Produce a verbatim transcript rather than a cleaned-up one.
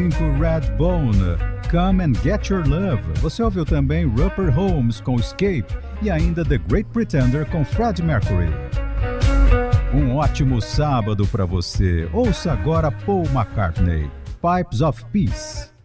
cinco, Redbone, Come and Get Your Love. Você ouviu também Rupert Holmes com Escape e ainda The Great Pretender com Freddie Mercury. Um ótimo sábado para você. Ouça agora Paul McCartney, Pipes of Peace.